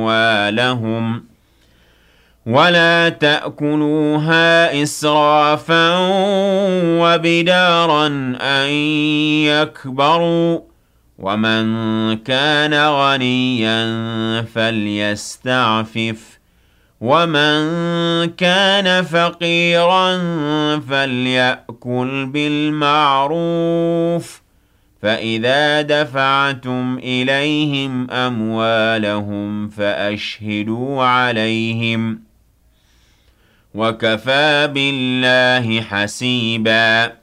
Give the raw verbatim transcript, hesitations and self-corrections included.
أموالهم ولا تأكلوها إسرافا وبدارا أن يكبروا ومن كان غنيا فليستعفف ومن كان فقيرا فليأكل بالمعروف فإذا دفعتم إليهم أموالهم فأشهدوا عليهم وكفى بالله حسيبا